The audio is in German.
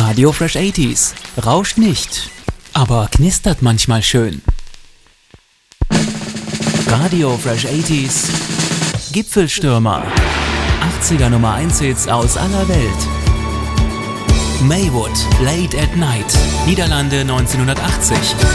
Radio Fresh 80s. Rauscht nicht, aber knistert manchmal schön. Radio Fresh 80s. Gipfelstürmer. 80er Nummer 1 Hits aus aller Welt. Maywood, Late at Night. Niederlande 1980.